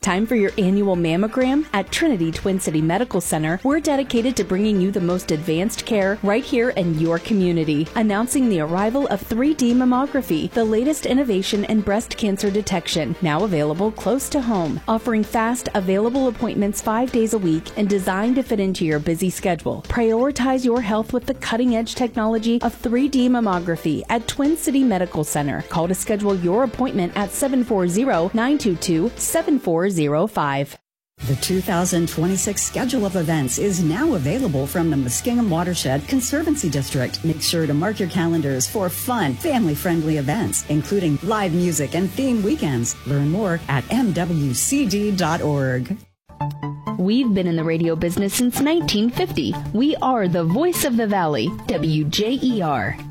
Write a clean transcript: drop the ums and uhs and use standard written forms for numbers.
Time for your annual mammogram? At Trinity Twin City Medical Center, we're dedicated to bringing you the most advanced care right here in your community. Announcing the arrival of 3D mammography, the latest innovation in breast cancer detection, now available close to home, offering fast, available appointments 5 days a week and designed to fit into your busy schedule. Prioritize your health with the cutting-edge technology of 3D mammography at Twin City Medical Center. Call to schedule your appointment at 740-922-7405. The 2026 schedule of events is now available from the Muskingum Watershed Conservancy District. Make sure to mark your calendars for fun, family-friendly events, including live music and theme weekends. Learn more at mwcd.org. We've been in the radio business since 1950. We are the voice of the Valley, WJER.